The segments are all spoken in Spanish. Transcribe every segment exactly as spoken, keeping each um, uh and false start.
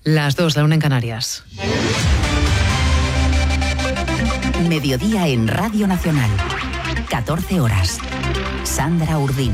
Las dos, la una en Canarias. Mediodía en Radio Nacional. catorce horas. Sandra Urdín.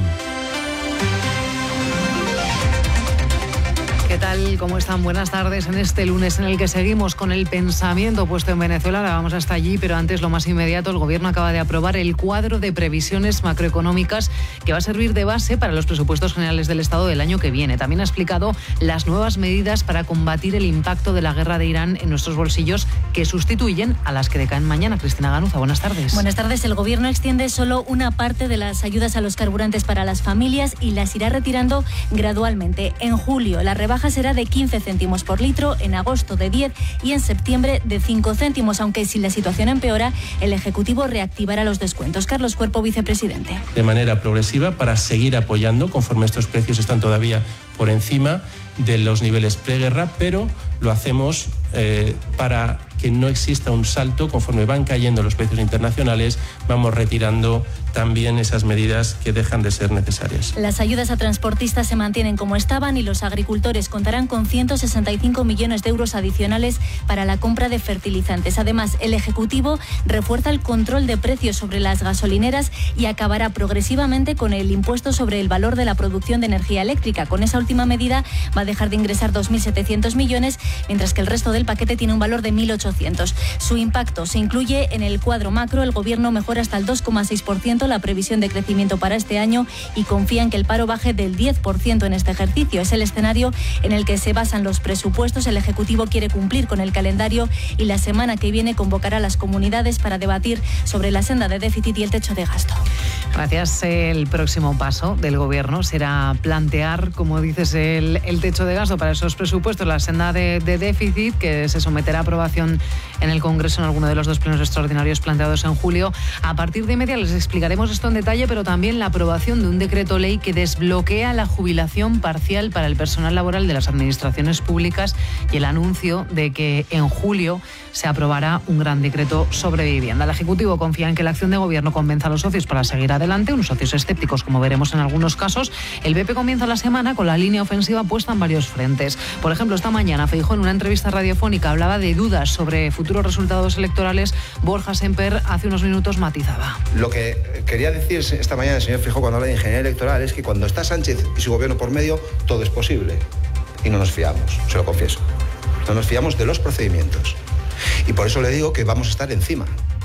¿Qué tal? ¿Cómo están? Buenas tardes en este lunes en el que seguimos con el pensamiento puesto en Venezuela. Ahora vamos hasta allí, pero antes lo más inmediato, el Gobierno acaba de aprobar el cuadro de previsiones macroeconómicas que va a servir de base para los presupuestos generales del Estado del año que viene. También ha explicado las nuevas medidas para combatir el impacto de la guerra de Irán en nuestros bolsillos, que sustituyen a las que decaen mañana. Cristina Ganuza, buenas tardes. Buenas tardes. El Gobierno extiende solo una parte de las ayudas a los carburantes para las familias y las irá retirando gradualmente. En julio, la rebaja será de quince céntimos por litro, en agosto de diez y en septiembre de cinco céntimos, aunque si la situación empeora, el Ejecutivo reactivará los descuentos. Carlos Cuerpo, vicepresidente. De manera progresiva para seguir apoyando, conforme estos precios están todavía por encima de los niveles preguerra, pero lo hacemos eh, para que no exista un salto. Conforme van cayendo los precios internacionales, vamos retirando también esas medidas que dejan de ser necesarias. Las ayudas a transportistas se mantienen como estaban y los agricultores contarán con ciento sesenta y cinco millones de euros adicionales para la compra de fertilizantes. Además, el Ejecutivo refuerza el control de precios sobre las gasolineras y acabará progresivamente con el impuesto sobre el valor de la producción de energía eléctrica. Con esa última medida va a dejar de ingresar dos mil setecientos millones, mientras que el resto del paquete tiene un valor de mil ochocientos. Su impacto se incluye en el cuadro macro. El Gobierno mejora hasta el dos coma seis por ciento la previsión de crecimiento para este año y confía en que el paro baje del diez por ciento en este ejercicio. Es el escenario en el que se basan los presupuestos. El Ejecutivo quiere cumplir con el calendario y la semana que viene convocará a las comunidades para debatir sobre la senda de déficit y el techo de gasto. Gracias. El próximo paso del Gobierno será plantear, como dices, el, el techo de gasto para esos presupuestos, la senda de, de déficit, que se someterá a aprobación en el Congreso en alguno de los dos plenos extraordinarios planteados en julio. A partir de media les explicaremos esto en detalle, pero también la aprobación de un decreto ley que desbloquea la jubilación parcial para el personal laboral de las administraciones públicas y el anuncio de que en julio se aprobará un gran decreto sobre vivienda. El Ejecutivo confía en que la acción de Gobierno convenza a los socios para seguir adelante, unos socios escépticos, como veremos en algunos casos. El B P comienza la semana con la línea ofensiva puesta en varios frentes. Por ejemplo, esta mañana Feijóo, en una entrevista radiofónica, hablaba de dudas sobre futuros resultados electorales. Borja Semper hace unos minutos matizaba. Lo que quería decir esta mañana el señor Feijóo cuando habla de ingeniería electoral es que cuando está Sánchez y su gobierno por medio, todo es posible. Y no nos fiamos, se lo confieso. No nos fiamos de los procedimientos. Y por eso le digo que vamos a estar encima.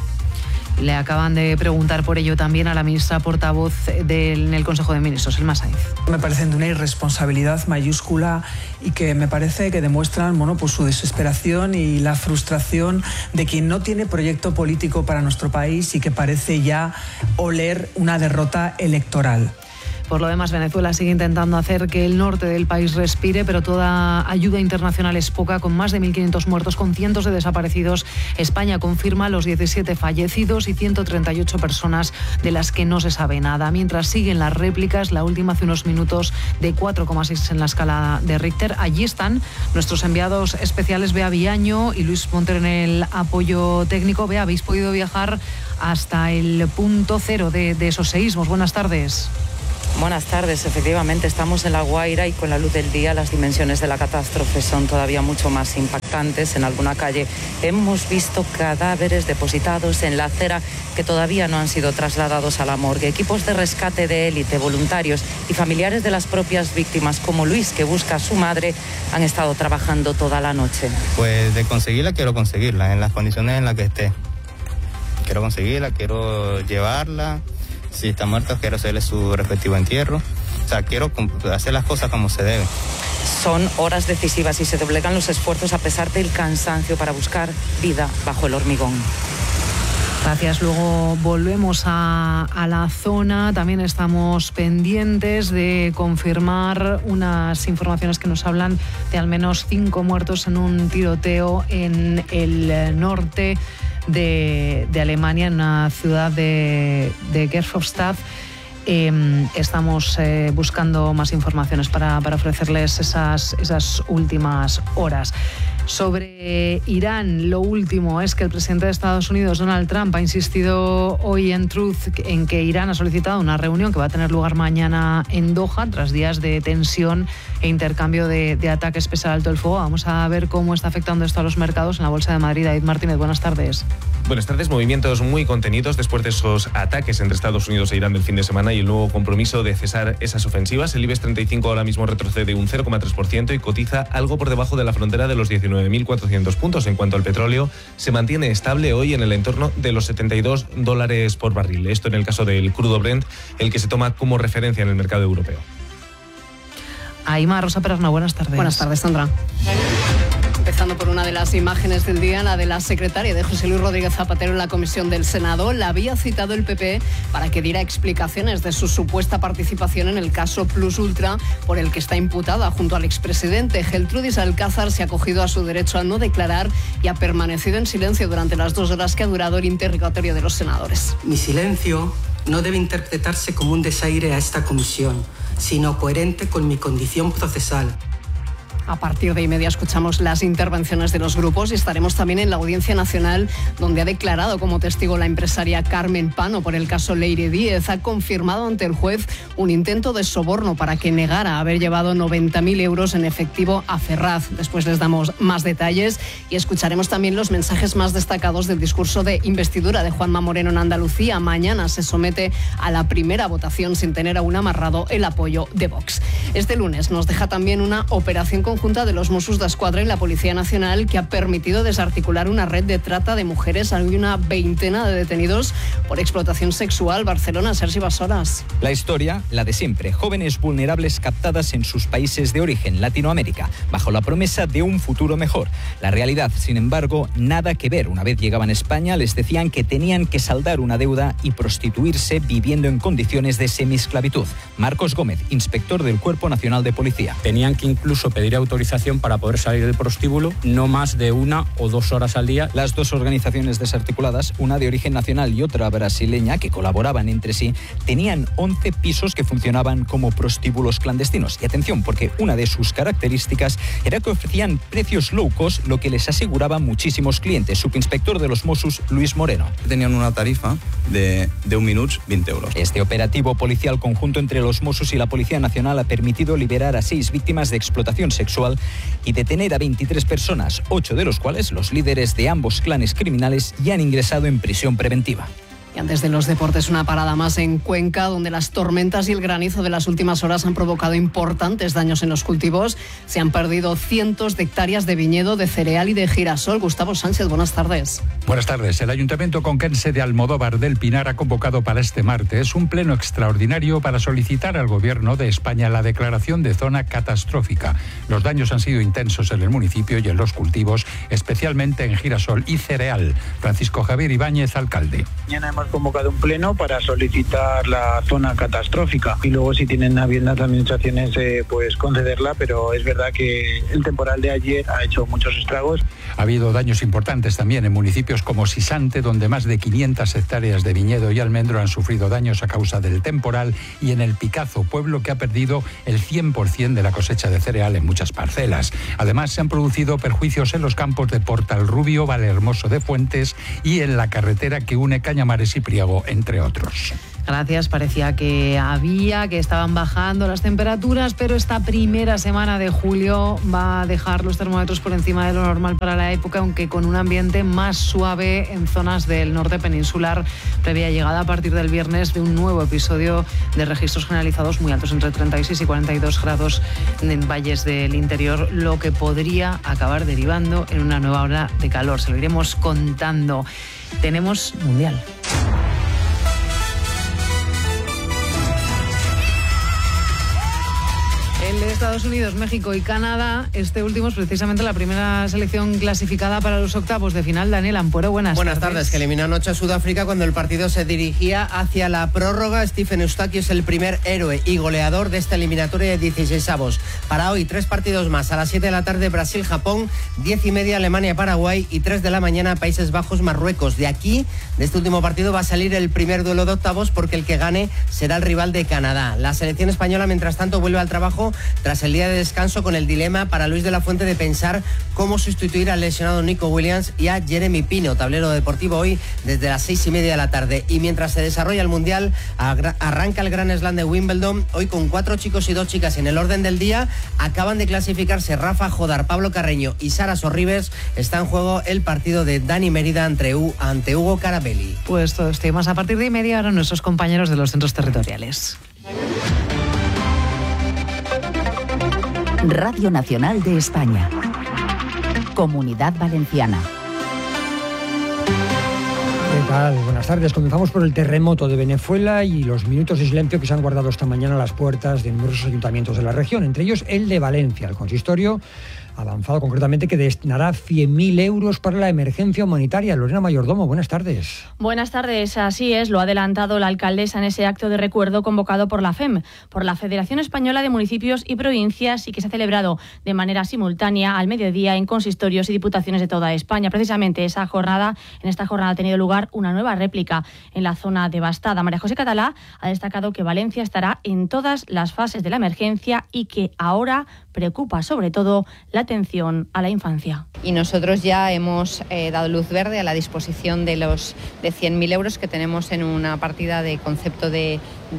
Le acaban de preguntar por ello también a la ministra portavoz del, en el Consejo de Ministros, Elma Sainz. Me parecen de una irresponsabilidad mayúscula y que me parece que demuestran, bueno, pues su desesperación y la frustración de quien no tiene proyecto político para nuestro país y que parece ya oler una derrota electoral. Por lo demás, Venezuela sigue intentando hacer que el norte del país respire, pero toda ayuda internacional es poca, con más de mil quinientos muertos, con cientos de desaparecidos. España confirma los diecisiete fallecidos y ciento treinta y ocho personas de las que no se sabe nada. Mientras siguen las réplicas, la última hace unos minutos de cuatro coma seis en la escala de Richter. Allí están nuestros enviados especiales Bea Villaño y Luis Montero en el apoyo técnico. Bea, habéis podido viajar hasta el punto cero de, de esos seísmos. Buenas tardes. Buenas tardes, efectivamente estamos en La Guaira y con la luz del día las dimensiones de la catástrofe son todavía mucho más impactantes. En alguna calle hemos visto cadáveres depositados en la acera que todavía no han sido trasladados a la morgue. Equipos de rescate de élite, voluntarios y familiares de las propias víctimas, como Luis, que busca a su madre, han estado trabajando toda la noche. Pues de conseguirla, quiero conseguirla en las condiciones en las que esté. Quiero conseguirla, quiero llevarla. Si está muerto, quiero hacerle su respectivo entierro. O sea, quiero hacer las cosas como se deben. Son horas decisivas y se doblegan los esfuerzos a pesar del cansancio para buscar vida bajo el hormigón. Gracias. Luego volvemos a, a la zona. También estamos pendientes de confirmar unas informaciones que nos hablan de al menos cinco muertos en un tiroteo en el norte de, de Alemania, en una ciudad de, de Gerolstein. Eh, estamos eh, buscando más informaciones para, para ofrecerles esas, esas últimas horas. Sobre Irán, lo último es que el presidente de Estados Unidos, Donald Trump, ha insistido hoy en Truth en que Irán ha solicitado una reunión que va a tener lugar mañana en Doha, tras días de tensión e intercambio de, de ataques pese al alto el fuego. Vamos a ver cómo está afectando esto a los mercados en la Bolsa de Madrid. David Martínez, buenas tardes. Buenas tardes. Movimientos muy contenidos después de esos ataques entre Estados Unidos e Irán del fin de semana y el nuevo compromiso de cesar esas ofensivas. El IBEX treinta y cinco ahora mismo retrocede un cero coma tres por ciento y cotiza algo por debajo de la frontera de los diecinueve mil cuatrocientos puntos. En cuanto al petróleo, se mantiene estable hoy en el entorno de los setenta y dos dólares por barril. Esto en el caso del crudo Brent, el que se toma como referencia en el mercado europeo. Aima Rosa Perarna, buenas tardes. Buenas tardes, Sandra. Empezando por una de las imágenes del día, la de la secretaria de José Luis Rodríguez Zapatero en la comisión del Senado. La había citado el P P para que diera explicaciones de su supuesta participación en el caso Plus Ultra, por el que está imputada junto al expresidente. Geltrudis Alcázar se ha acogido a su derecho a no declarar y ha permanecido en silencio durante las dos horas que ha durado el interrogatorio de los senadores. Mi silencio no debe interpretarse como un desaire a esta comisión, sino coherente con mi condición procesal. A partir de y media escuchamos las intervenciones de los grupos y estaremos también en la Audiencia Nacional, donde ha declarado como testigo la empresaria Carmen Pano por el caso Leire Díez. Ha confirmado ante el juez un intento de soborno para que negara haber llevado noventa mil euros en efectivo a Ferraz. Después les damos más detalles y escucharemos también los mensajes más destacados del discurso de investidura de Juanma Moreno en Andalucía. Mañana se somete a la primera votación sin tener aún amarrado el apoyo de Vox. Este lunes nos deja también una operación conjunta de los Mossos d'Esquadra y la Policía Nacional que ha permitido desarticular una red de trata de mujeres. Hay una veintena de detenidos por explotación sexual. Barcelona, Sergi Basoras. La historia, la de siempre. Jóvenes vulnerables captadas en sus países de origen, Latinoamérica, bajo la promesa de un futuro mejor. La realidad, sin embargo, nada que ver. Una vez llegaban a España, les decían que tenían que saldar una deuda y prostituirse viviendo en condiciones de semiesclavitud. Marcos Gómez, inspector del Cuerpo Nacional de Policía. Tenían que incluso pedir autorización para poder salir del prostíbulo, no más de una o dos horas al día. Las dos organizaciones desarticuladas, una de origen nacional y otra brasileña, que colaboraban entre sí, tenían once pisos que funcionaban como prostíbulos clandestinos. Y atención, porque una de sus características era que ofrecían precios low cost, lo que les aseguraba muchísimos clientes. Subinspector de los Mossos, Luis Moreno. Tenían una tarifa de, de un minuto, veinte euros. Este operativo policial conjunto entre los Mossos y la Policía Nacional ha permitido liberar a seis víctimas de explotación sexual y detener a veintitrés personas, ocho de los cuales los líderes de ambos clanes criminales ya han ingresado en prisión preventiva. Y antes de los deportes, una parada más en Cuenca, donde las tormentas y el granizo de las últimas horas han provocado importantes daños en los cultivos. Se han perdido cientos de hectáreas de viñedo, de cereal y de girasol. Gustavo Sánchez, buenas tardes. Buenas tardes. El Ayuntamiento conquense de Almodóvar del Pinar ha convocado para este martes un pleno extraordinario para solicitar al Gobierno de España la declaración de zona catastrófica. Los daños han sido intensos en el municipio y en los cultivos, especialmente en girasol y cereal. Francisco Javier Ibáñez, alcalde. Mañana hemos convocado un pleno para solicitar la zona catastrófica y luego si tienen a bien las administraciones eh, pues concederla, pero es verdad que el temporal de ayer ha hecho muchos estragos. Ha habido daños importantes también en municipios como Sisante, donde más de quinientas hectáreas de viñedo y almendro han sufrido daños a causa del temporal, y en El Picazo, pueblo que ha perdido el cien por ciento de la cosecha de cereal en muchas parcelas. Además, se han producido perjuicios en los campos de Portalrubio, Vallehermoso de Fuentes y en la carretera que une Cañamares y Priego, entre otros. Gracias, parecía que había, que estaban bajando las temperaturas, pero esta primera semana de julio va a dejar los termómetros por encima de lo normal para la época, aunque con un ambiente más suave en zonas del norte peninsular, previa llegada a partir del viernes de un nuevo episodio de registros generalizados muy altos, entre treinta y seis y cuarenta y dos grados en valles del interior, lo que podría acabar derivando en una nueva ola de calor. Se lo iremos contando. Tenemos Mundial. El de Estados Unidos, México y Canadá, este último es precisamente la primera selección clasificada para los octavos de final. Daniel Ampuero, buenas, buenas tardes. tardes. Que eliminó anoche a Sudáfrica cuando el partido se dirigía hacia la prórroga. Stephen Eustaquio es el primer héroe y goleador de esta eliminatoria de dieciseisavos. Para hoy, tres partidos más. A las siete de la tarde, Brasil-Japón, diez y media, Alemania-Paraguay y tres de la mañana, Países Bajos-Marruecos. De aquí, de este último partido, va a salir el primer duelo de octavos porque el que gane será el rival de Canadá. La selección española, mientras tanto, vuelve al trabajo tras el día de descanso, con el dilema para Luis de la Fuente de pensar cómo sustituir al lesionado Nico Williams y a Jeremy Pino. Tablero deportivo hoy desde las seis y media de la tarde. Y mientras se desarrolla el Mundial, arranca el Gran Slam de Wimbledon, hoy con cuatro chicos y dos chicas en el orden del día. Acaban de clasificarse Rafa Jodar, Pablo Carreño y Sara Sorribes. Está en juego el partido de Dani Mérida ante, U, ante Hugo Carabelli. Pues todo esto y más a partir de media hora nuestros compañeros de los centros territoriales. Radio Nacional de España. Comunidad Valenciana. ¿Qué tal? Buenas tardes. Comenzamos por el terremoto de Venezuela y los minutos de silencio que se han guardado esta mañana a las puertas de numerosos ayuntamientos de la región, entre ellos el de Valencia. El consistorio ha avanzado concretamente que destinará cien mil euros para la emergencia humanitaria. Lorena Mayordomo, buenas tardes. Buenas tardes, así es, lo ha adelantado la alcaldesa en ese acto de recuerdo convocado por la F E M, por la Federación Española de Municipios y Provincias, y que se ha celebrado de manera simultánea al mediodía en consistorios y diputaciones de toda España. Precisamente esa jornada, en esta jornada ha tenido lugar una nueva réplica en la zona devastada. María José Catalá ha destacado que Valencia estará en todas las fases de la emergencia y que ahora preocupa sobre todo la atención a la infancia. Y nosotros ya hemos eh, dado luz verde a la disposición de los de cien mil euros que tenemos en una partida de concepto de,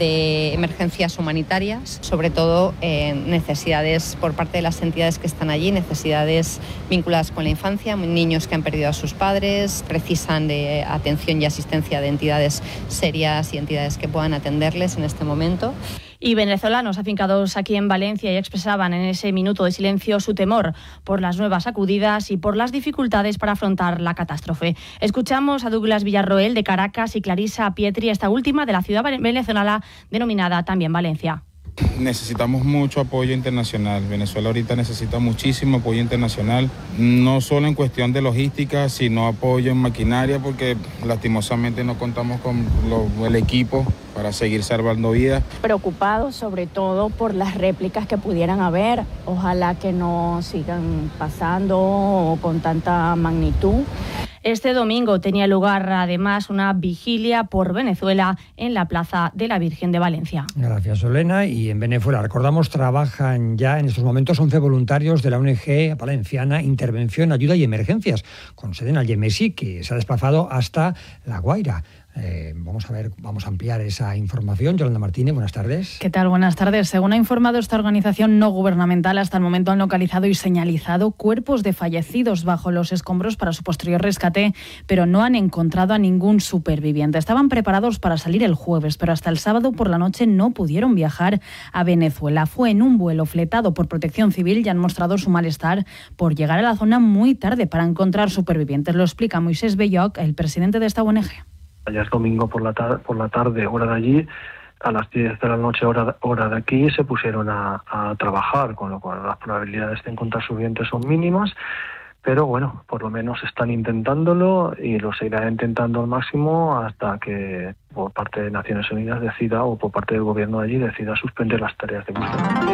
de emergencias humanitarias, sobre todo eh, necesidades por parte de las entidades que están allí, necesidades vinculadas con la infancia, niños que han perdido a sus padres, precisan de atención y asistencia de entidades serias y entidades que puedan atenderles en este momento. Y venezolanos afincados aquí en Valencia ya expresaban en ese minuto de silencio su temor por las nuevas sacudidas y por las dificultades para afrontar la catástrofe. Escuchamos a Douglas Villarroel de Caracas y Clarisa Pietri, esta última de la ciudad venezolana denominada también Valencia. Necesitamos mucho apoyo internacional. Venezuela ahorita necesita muchísimo apoyo internacional, no solo en cuestión de logística, sino apoyo en maquinaria, porque lastimosamente no contamos con lo, el equipo para seguir salvando vidas. Preocupados sobre todo por las réplicas que pudieran haber. Ojalá que no sigan pasando con tanta magnitud. Este domingo tenía lugar además una vigilia por Venezuela en la Plaza de la Virgen de Valencia. Gracias, Olena. Y en Venezuela, recordamos, trabajan ya en estos momentos once voluntarios de la O N G valenciana Intervención, Ayuda y Emergencias, con sede en Algemesí, que se ha desplazado hasta La Guaira. Eh, vamos a ver, vamos a ampliar esa información. Yolanda Martínez, buenas tardes. ¿Qué tal? Buenas tardes. Según ha informado esta organización no gubernamental, hasta el momento han localizado y señalizado cuerpos de fallecidos bajo los escombros para su posterior rescate, pero no han encontrado a ningún superviviente. Estaban preparados para salir el jueves, pero hasta el sábado por la noche no pudieron viajar a Venezuela. Fue en un vuelo fletado por Protección Civil y han mostrado su malestar por llegar a la zona muy tarde para encontrar supervivientes. Lo explica Moisés Belloc, el presidente de esta O N G. Ayer domingo por la, tar- por la tarde, hora de allí, a las diez de la noche, hora, hora de aquí, se pusieron a, a trabajar, con lo cual las probabilidades de encontrar suficientes son mínimas, pero bueno, por lo menos están intentándolo y lo seguirán intentando al máximo hasta que por parte de Naciones Unidas decida, o por parte del gobierno de allí, decida suspender las tareas de búsqueda.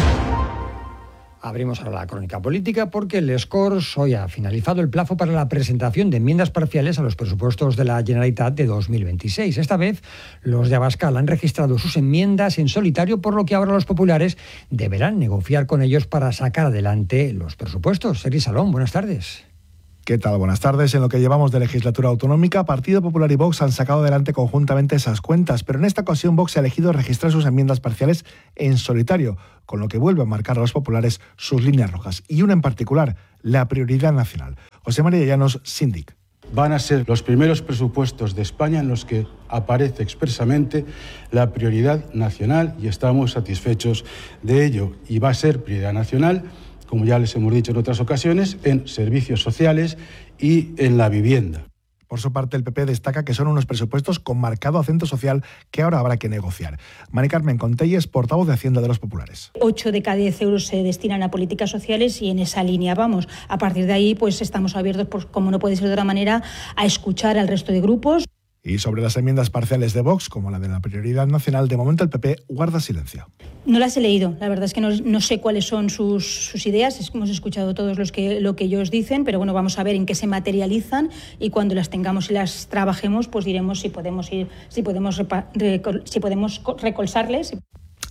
Abrimos ahora la crónica política porque el Les Corts hoy ha finalizado el plazo para la presentación de enmiendas parciales a los presupuestos de la Generalitat de dos mil veintiséis. Esta vez los de Abascal han registrado sus enmiendas en solitario, por lo que ahora los populares deberán negociar con ellos para sacar adelante los presupuestos. Sergi Salón, buenas tardes. ¿Qué tal? Buenas tardes. En lo que llevamos de legislatura autonómica, Partido Popular y Vox han sacado adelante conjuntamente esas cuentas, pero en esta ocasión Vox ha elegido registrar sus enmiendas parciales en solitario, con lo que vuelve a marcar a los populares sus líneas rojas, y una en particular, la prioridad nacional. José María Llanos, Síndic. Van a ser los primeros presupuestos de España en los que aparece expresamente la prioridad nacional y estamos satisfechos de ello. Y va a ser prioridad nacional, como ya les hemos dicho en otras ocasiones, en servicios sociales y en la vivienda. Por su parte, el P P destaca que son unos presupuestos con marcado acento social que ahora habrá que negociar. Mari Carmen Contelles, portavoz de Hacienda de los Populares. Ocho de cada diez euros se destinan a políticas sociales y en esa línea vamos. A partir de ahí, pues estamos abiertos, pues, como no puede ser de otra manera, a escuchar al resto de grupos. Y sobre las enmiendas parciales de Vox, como la de la prioridad nacional, de momento el P P guarda silencio. No las he leído, la verdad es que no, no sé cuáles son sus, sus ideas, es que hemos escuchado todos los que, lo que ellos dicen, pero bueno, vamos a ver en qué se materializan y cuando las tengamos y las trabajemos, pues diremos si podemos ir, si podemos, repa, recol, si podemos recolsarles.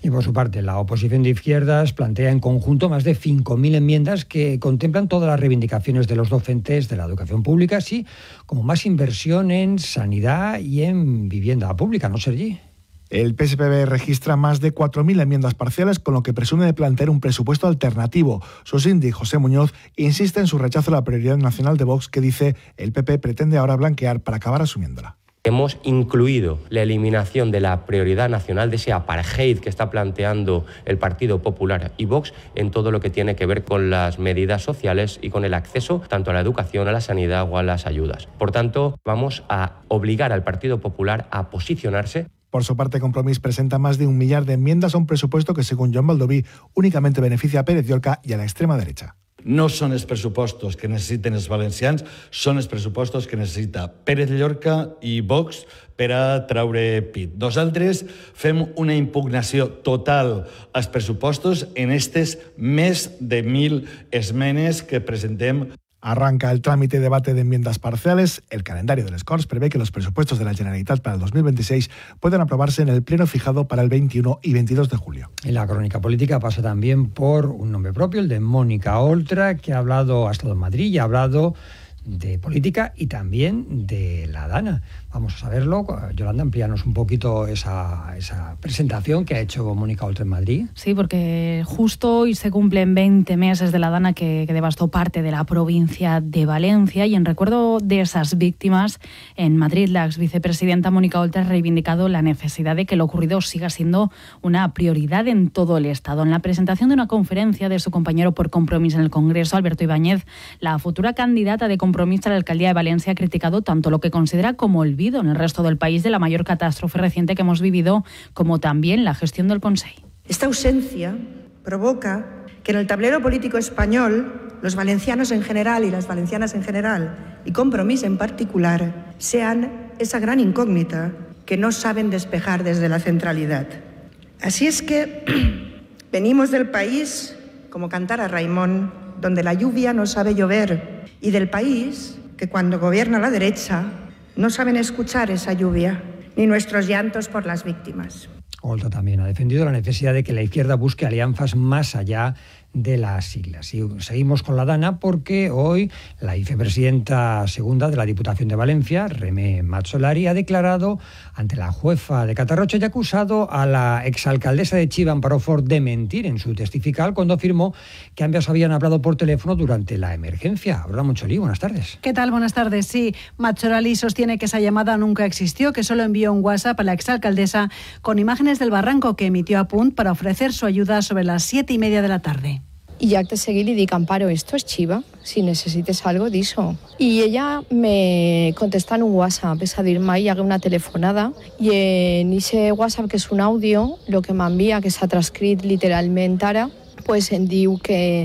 Y por su parte, la oposición de izquierdas plantea en conjunto más de cinco mil enmiendas que contemplan todas las reivindicaciones de los docentes de la educación pública, así como más inversión en sanidad y en vivienda pública, ¿no, Sergi? El P S P B registra más de cuatro mil enmiendas parciales, con lo que presume de plantear un presupuesto alternativo. Su síndic, José Muñoz, insiste en su rechazo a la prioridad nacional de Vox, que dice el P P pretende ahora blanquear para acabar asumiéndola. Hemos incluido la eliminación de la prioridad nacional, de ese apartheid que está planteando el Partido Popular y Vox en todo lo que tiene que ver con las medidas sociales y con el acceso tanto a la educación, a la sanidad o a las ayudas. Por tanto, vamos a obligar al Partido Popular a posicionarse. Por su parte, Compromís presenta más de un millar de enmiendas a un presupuesto que, según Joan Baldoví, únicamente beneficia a Pérez Llorca y a la extrema derecha. No són els pressupostos que necessiten els valencians, són els pressupostos que necessita Pérez Llorca i Vox per a traure pit. Nosaltres fem una impugnació total als pressupostos en aquestes més de mil esmenes que presentem. Arranca el trámite y debate de enmiendas parciales. El calendario de les Corts prevé que los presupuestos de la Generalitat para el dos mil veintiséis puedan aprobarse en el pleno fijado para el veintiuno y veintidós de julio. En la crónica política pasa también por un nombre propio, el de Mónica Oltra, que ha hablado, ha estado en Madrid y ha hablado de política y también de la Dana. Vamos a saberlo. Yolanda, amplíanos un poquito esa, esa presentación que ha hecho Mónica Oltra en Madrid. Sí, porque justo hoy se cumplen veinte meses de la Dana que, que devastó parte de la provincia de Valencia, y en recuerdo de esas víctimas, en Madrid la exvicepresidenta Mónica Oltra ha reivindicado la necesidad de que lo ocurrido siga siendo una prioridad en todo el Estado. En la presentación de una conferencia de su compañero por Compromís en el Congreso, Alberto Ibáñez, la futura candidata de Compromís a la alcaldía de Valencia ha criticado tanto lo que considera como olvido en el resto del país de la mayor catástrofe reciente que hemos vivido, como también la gestión del Consell. Esta ausencia provoca que en el tablero político español los valencianos en general y las valencianas en general, y Compromís en particular, sean esa gran incógnita que no saben despejar desde la centralidad. Así es que venimos del país, como cantara Raimón, donde la lluvia no sabe llover, y del país que cuando gobierna la derecha no saben escuchar esa lluvia, ni nuestros llantos por las víctimas. Oltra también ha defendido la necesidad de que la izquierda busque alianzas más allá de las siglas. Y seguimos con la Dana porque hoy la vicepresidenta segunda de la Diputación de Valencia, Remé Mazzolari, ha declarado ante la jueza de Catarrocha y ha acusado a la exalcaldesa de Chiva, Amparo Fort, de mentir en su testifical cuando afirmó que ambas habían hablado por teléfono durante la emergencia. Aurora Moncholí, buenas tardes. ¿Qué tal? Buenas tardes. Sí, Mazzolari sostiene que esa llamada nunca existió, que solo envió un WhatsApp a la exalcaldesa con imágenes del barranco que emitió a Punt para ofrecer su ayuda sobre las siete y media de la tarde. Y acte seguit li dic, Amparo, esto es Chiva, si necessites algo, diso. I ella me contesta en un WhatsApp, és a dir, mai hi hagué una telefonada, i en ese WhatsApp, que és un àudio, el que m'envia, que s'ha transcrit literalment ara, pues em diu que,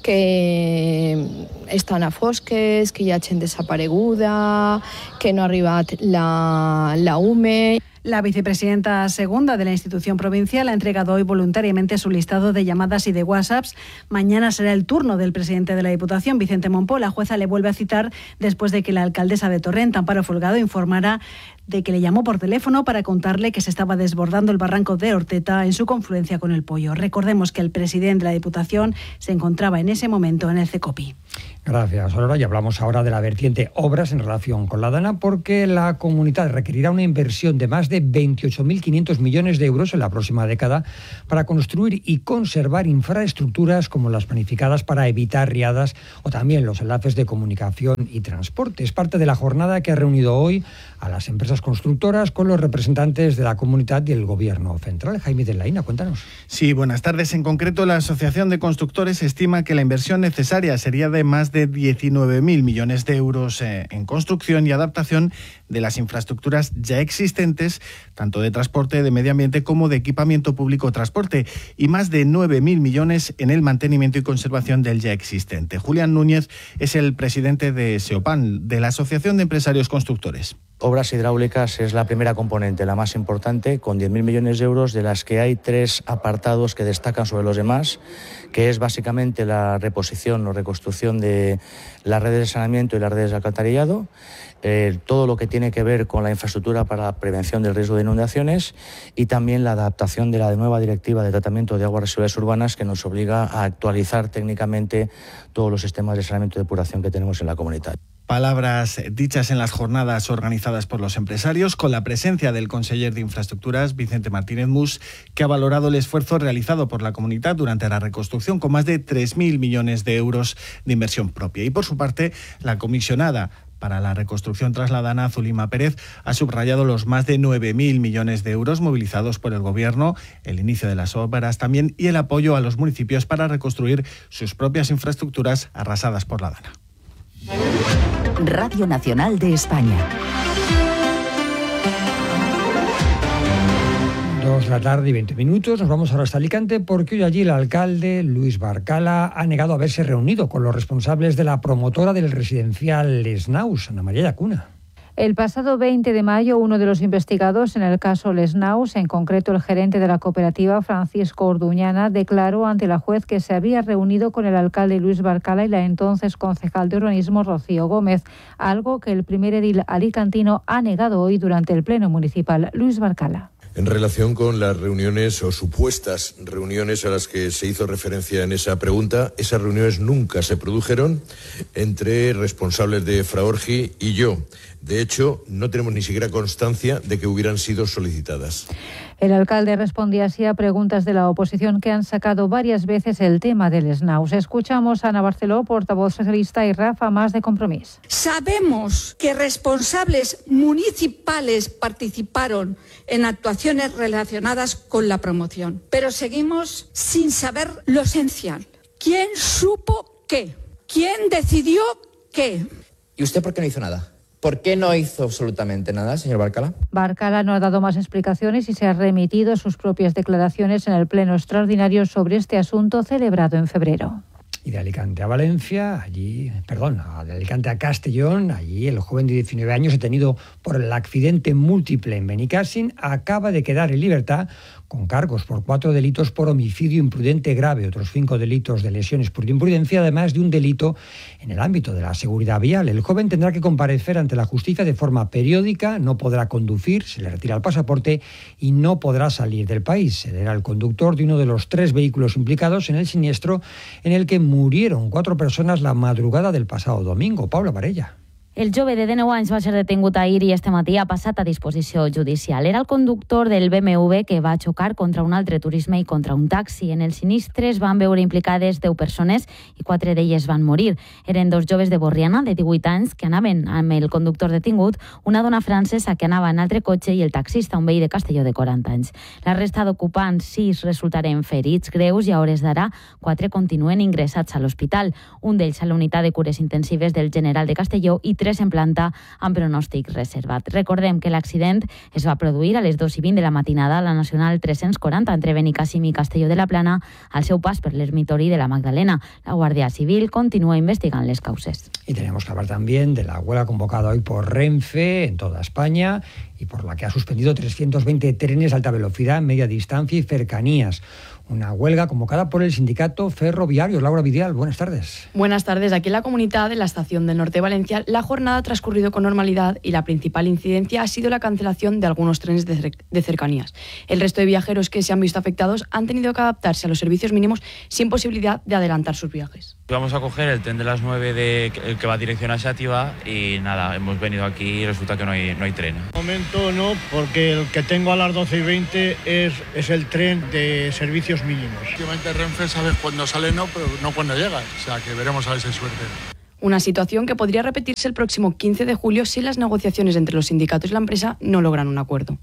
que estan a fosques, que hi ha gent desapareguda, que no ha arribat la, la U M E... La vicepresidenta segunda de la institución provincial ha entregado hoy voluntariamente su listado de llamadas y de WhatsApps. Mañana será el turno del presidente de la Diputación, Vicente Monpó. La jueza le vuelve a citar después de que la alcaldesa de Torrent, Amparo Folgado, informara de que le llamó por teléfono para contarle que se estaba desbordando el barranco de Orteta en su confluencia con el Pollo. Recordemos que el presidente de la Diputación se encontraba en ese momento en el CECOPI. Gracias, Aurora. Y hablamos ahora de la vertiente obras en relación con la Dana, porque la comunidad requerirá una inversión de más de veintiocho mil quinientos millones de euros en la próxima década para construir y conservar infraestructuras como las planificadas para evitar riadas o también los enlaces de comunicación y transporte. Es parte de la jornada que ha reunido hoy a las empresas constructoras con los representantes de la comunidad y el gobierno central. Jaime de Laína, cuéntanos. Sí, buenas tardes. En concreto, la Asociación de Constructores estima que la inversión necesaria sería de más de diecinueve mil millones de euros en construcción y adaptación de las infraestructuras ya existentes, tanto de transporte, de medio ambiente como de equipamiento público transporte, y más de nueve mil millones en el mantenimiento y conservación del ya existente. Julián Núñez es el presidente de SEOPAN, de la Asociación de Empresarios Constructores. Obras hidráulicas es la primera componente, la más importante, con diez mil millones de euros, de las que hay tres apartados que destacan sobre los demás, que es básicamente la reposición o reconstrucción de de las redes de saneamiento y las redes de alcantarillado, eh, todo lo que tiene que ver con la infraestructura para la prevención del riesgo de inundaciones y también la adaptación de la nueva directiva de tratamiento de aguas residuales urbanas que nos obliga a actualizar técnicamente todos los sistemas de saneamiento y depuración que tenemos en la comunidad. Palabras dichas en las jornadas organizadas por los empresarios, con la presencia del conseller de Infraestructuras, Vicente Martínez Mus, que ha valorado el esfuerzo realizado por la comunidad durante la reconstrucción con más de tres mil millones de euros de inversión propia. Y por su parte, la comisionada para la reconstrucción trasladana, Zulima Pérez, ha subrayado los más de nueve mil millones de euros movilizados por el Gobierno, el inicio de las obras también y el apoyo a los municipios para reconstruir sus propias infraestructuras arrasadas por la Dana. Radio Nacional de España. Dos de la tarde y veinte minutos. Nos vamos ahora hasta Alicante porque hoy allí el alcalde Luis Barcala ha negado haberse reunido con los responsables de la promotora del residencial Les Naus, Ana María Yacuna. El pasado veinte de mayo, uno de los investigados en el caso Les Naus, en concreto el gerente de la cooperativa, Francisco Orduñana, declaró ante la juez que se había reunido con el alcalde Luis Barcala y la entonces concejal de urbanismo Rocío Gómez, algo que el primer edil alicantino ha negado hoy durante el pleno municipal. Luis Barcala. En relación con las reuniones o supuestas reuniones a las que se hizo referencia en esa pregunta, esas reuniones nunca se produjeron entre responsables de Fraorgi y yo. De hecho, no tenemos ni siquiera constancia de que hubieran sido solicitadas. El alcalde respondía así a preguntas de la oposición que han sacado varias veces el tema del Les Naus. Escuchamos a Ana Barceló, portavoz socialista, y Rafa Mas, de Compromís. Sabemos que responsables municipales participaron en actuaciones relacionadas con la promoción, pero seguimos sin saber lo esencial. ¿Quién supo qué? ¿Quién decidió qué? ¿Y usted por qué no hizo nada? ¿Por qué no hizo absolutamente nada, señor Barcala? Barcala no ha dado más explicaciones y se ha remitido a sus propias declaraciones en el pleno extraordinario sobre este asunto celebrado en febrero. Y de Alicante a Valencia, allí, perdón, de Alicante a Castellón, allí el joven de diecinueve años detenido por el accidente múltiple en Benicàssim acaba de quedar en libertad con cargos por cuatro delitos por homicidio imprudente grave, otros cinco delitos de lesiones por imprudencia, además de un delito en el ámbito de la seguridad vial. El joven tendrá que comparecer ante la justicia de forma periódica, no podrá conducir, se le retira el pasaporte y no podrá salir del país. Será el conductor de uno de los tres vehículos implicados en el siniestro en el que murieron cuatro personas la madrugada del pasado domingo. Paula Varella. El jove de dinou anys va ser detingut ahir i este matí ha passat a disposició judicial. Era el conductor del B M W que va xocar contra un altre turisme i contra un taxi. En el sinistre es van veure implicades deu persones i quatre d'elles van morir. Eren dos joves de Borriana, de divuit anys, que anaven amb el conductor detingut, una dona francesa que anava en altre cotxe i el taxista, un veí de Castelló de quaranta anys. La resta d'ocupants, sis resultaren ferits greus i a hores d'ara quatre continuen ingressats a l'hospital. Un d'ells a la unitat de cures intensives del General de Castelló i tres en planta amb pronòstic reservat. Recordem que l'accident es va produir a les dos i vint de la matinada a la Nacional tres-cents quaranta entre Benicàssim i Castelló de la Plana al seu pas per l'ermitori de la Magdalena. La Guàrdia Civil continúa investigant les causes. Y tenemos que hablar también de la huelga convocada hoy por Renfe en toda España y por la que ha suspendido trescientos veinte trenes de alta velocidad, media distancia y cercanías. Una huelga convocada por el sindicato ferroviario. Laura Vidial, buenas tardes. Buenas tardes. Aquí en la comunidad, en la estación del Norte de Valencia, la jornada ha transcurrido con normalidad y la principal incidencia ha sido la cancelación de algunos trenes de, cer- de cercanías. El resto de viajeros que se han visto afectados han tenido que adaptarse a los servicios mínimos sin posibilidad de adelantar sus viajes. Vamos a coger el tren de las nueve de, el que va dirección a Xàtiva y nada, hemos venido aquí y resulta que no hay, no hay tren. De momento no, porque el que tengo a las doce y veinte es, es el tren de servicios mínimos. Últimamente Renfe sabes cuándo sale, no, pero no cuándo llega, o sea que veremos a ver si hay suerte. Una situación que podría repetirse el próximo quince de julio si las negociaciones entre los sindicatos y la empresa no logran un acuerdo.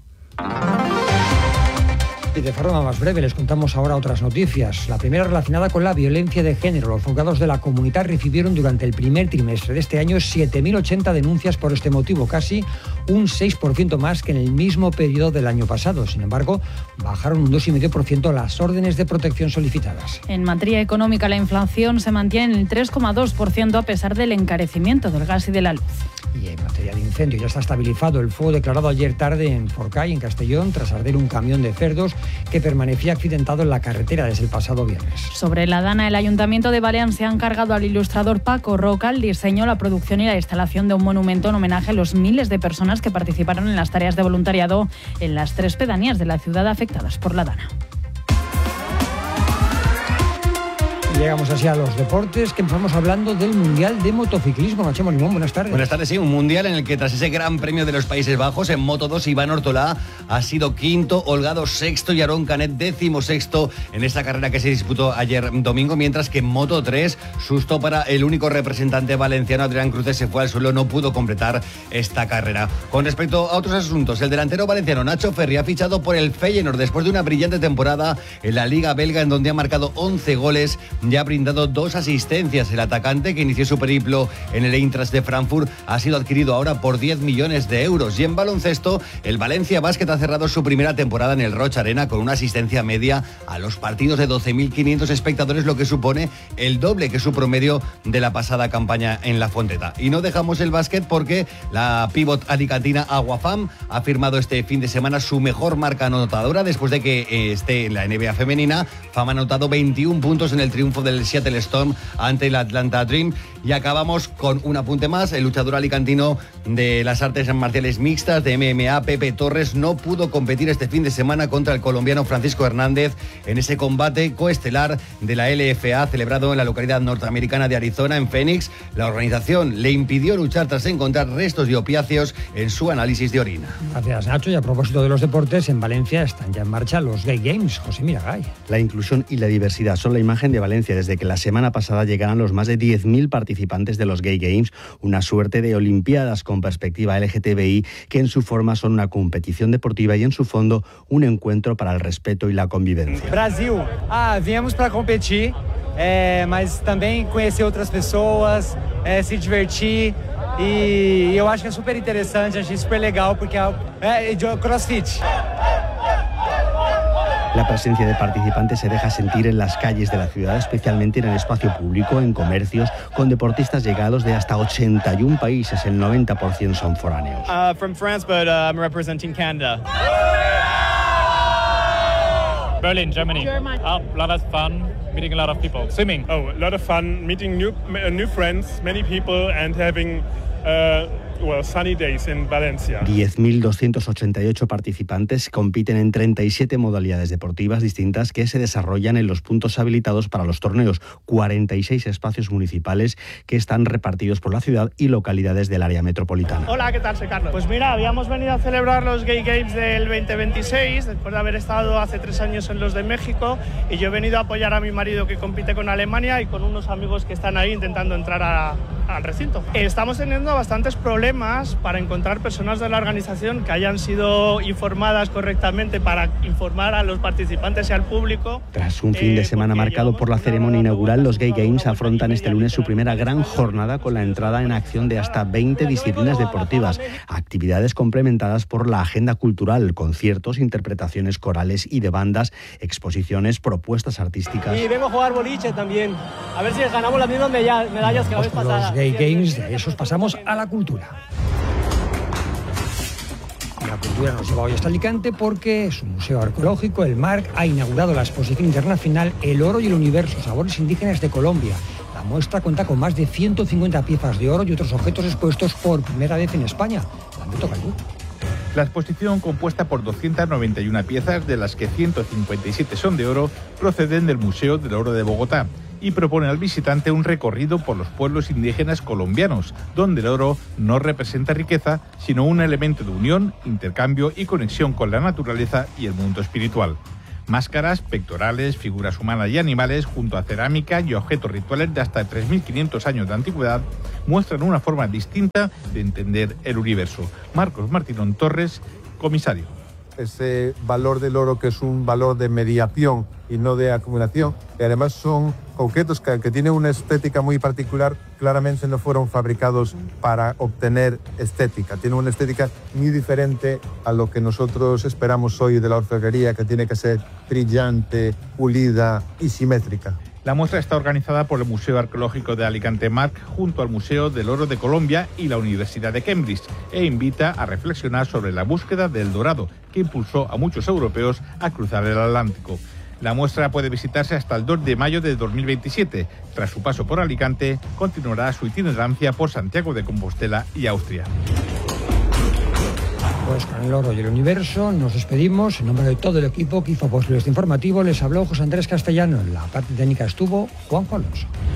Y de forma más breve les contamos ahora otras noticias. La primera relacionada con la violencia de género. Los juzgados de la comunidad recibieron durante el primer trimestre de este año siete mil ochenta denuncias por este motivo, casi un seis por ciento más que en el mismo periodo del año pasado. Sin embargo, bajaron un dos coma cinco por ciento las órdenes de protección solicitadas. En materia económica, la inflación se mantiene en el tres coma dos por ciento a pesar del encarecimiento del gas y de la luz. Y en materia de incendio, ya está estabilizado el fuego declarado ayer tarde en Forcall, en Castellón, tras arder un camión de cerdos que permanecía accidentado en la carretera desde el pasado viernes. Sobre la Dana, el Ayuntamiento de Valencia ha encargado al ilustrador Paco Roca el diseño, la producción y la instalación de un monumento en homenaje a los miles de personas que participaron en las tareas de voluntariado en las tres pedanías de la ciudad afectadas por la Dana. Llegamos así a los deportes, que empezamos hablando del Mundial de Motociclismo. Nacho Molimón, buenas tardes. Buenas tardes, sí, un Mundial en el que tras ese Gran Premio de los Países Bajos en Moto dos, Iván Ortolá ha sido quinto, Holgado sexto y Aarón Canet décimo sexto en esta carrera que se disputó ayer domingo, mientras que en Moto tres, susto para el único representante valenciano, Adrián Cruz, se fue al suelo, no pudo completar esta carrera. Con respecto a otros asuntos, el delantero valenciano Nacho Ferri ha fichado por el Feyenoord después de una brillante temporada en la Liga Belga, en donde ha marcado once goles y ha brindado dos asistencias. El atacante, que inició su periplo en el Eintracht de Frankfurt, ha sido adquirido ahora por diez millones de euros. Y en baloncesto, el Valencia Basket ha cerrado su primera temporada en el Roig Arena con una asistencia media a los partidos de doce mil quinientos espectadores, lo que supone el doble que su promedio de la pasada campaña en la Fonteta. Y no dejamos el básquet porque la pívot alicantina Aguafam ha firmado este fin de semana su mejor marca anotadora después de que esté en la N B A femenina. Fam ha anotado veintiún puntos en el triunfo del Seattle Storm ante el Atlanta Dream. Y acabamos con un apunte más. El luchador alicantino de las artes marciales mixtas de M M A, Pepe Torres, no pudo competir este fin de semana contra el colombiano Francisco Hernández en ese combate coestelar de la L F A celebrado en la localidad norteamericana de Arizona, en Phoenix. La organización le impidió luchar tras encontrar restos de opiáceos en su análisis de orina. Gracias, Nacho. Y a propósito de los deportes, en Valencia están ya en marcha los Gay Games. José Miragay. La inclusión y la diversidad son la imagen de Valencia desde que la semana pasada llegaron los más de diez mil participantes de los Gay Games, una suerte de olimpiadas con perspectiva L G T B I que en su forma son una competición deportiva y en su fondo un encuentro para el respeto y la convivencia. Brasil, ah, viemos para competir, é, mas também conhecer outras pessoas, é, se divertir. E eu acho que é super interessante, achei super legal porque é, é de CrossFit. La presencia de participantes se deja sentir en las calles de la ciudad, especialmente en el espacio público, en comercios, con deportistas llegados de hasta ochenta y un países, el noventa por ciento son foráneos. Uh, from France, but uh, I'm representing Canada. Berlin, Germany. German. Oh, a lot of fun, meeting a lot of people. Swimming. Oh, a lot of fun, meeting new uh, new friends, many people, and having uh, well, sunny days in Valencia. diez mil doscientos ochenta y ocho participantes compiten en treinta y siete modalidades deportivas distintas que se desarrollan en los puntos habilitados para los torneos, cuarenta y seis espacios municipales que están repartidos por la ciudad y localidades del área metropolitana. Hola, ¿qué tal? Soy Carlos. Pues mira, habíamos venido a celebrar los Gay Games del veinte veintiséis, después de haber estado hace tres años en los de México, y yo he venido a apoyar a mi marido que compite con Alemania y con unos amigos que están ahí intentando entrar a, al recinto. Estamos teniendo bastantes problemas para encontrar personas de la organización que hayan sido informadas correctamente para informar a los participantes y al público. Tras un fin de semana marcado por la ceremonia inaugural, los Gay Games afrontan este lunes su primera gran jornada con la entrada en acción de hasta veinte disciplinas deportivas, actividades complementadas por la agenda cultural, conciertos, interpretaciones corales y de bandas, exposiciones, propuestas artísticas. Y vengo a jugar boliche también, a ver si ganamos las mismas medallas que la vez pasada. Los Gay Games, de esos pasamos a la cultura. La cultura nos lleva hoy hasta Alicante porque su museo arqueológico, el MARC, ha inaugurado la exposición internacional El oro y el universo, sabores indígenas de Colombia. La muestra cuenta con más de ciento cincuenta piezas de oro y otros objetos expuestos por primera vez en España. Lamberto Calvo. La exposición, compuesta por doscientas noventa y una piezas, de las que ciento cincuenta y siete son de oro, proceden del Museo del Oro de Bogotá y propone al visitante un recorrido por los pueblos indígenas colombianos, donde el oro no representa riqueza, sino un elemento de unión, intercambio y conexión con la naturaleza y el mundo espiritual. Máscaras, pectorales, figuras humanas y animales, junto a cerámica y objetos rituales de hasta tres mil quinientos años de antigüedad, muestran una forma distinta de entender el universo. Marcos Martínón Torres, comisario. Ese valor del oro, que es un valor de mediación y no de acumulación, y además son objetos que, que tienen una estética muy particular, claramente no fueron fabricados para obtener estética, tienen una estética muy diferente a lo que nosotros esperamos hoy de la orfebrería, que tiene que ser brillante, pulida y simétrica. La muestra está organizada por el Museo Arqueológico de Alicante Marc junto al Museo del Oro de Colombia y la Universidad de Cambridge e invita a reflexionar sobre la búsqueda del dorado que impulsó a muchos europeos a cruzar el Atlántico. La muestra puede visitarse hasta el dos de mayo de dos mil veintisiete. Tras su paso por Alicante, continuará su itinerancia por Santiago de Compostela y Austria. Pues con el oro y el universo nos despedimos. En nombre de todo el equipo que hizo posible este informativo, les habló José Andrés Castellano. En la parte técnica estuvo Juanjo Alonso.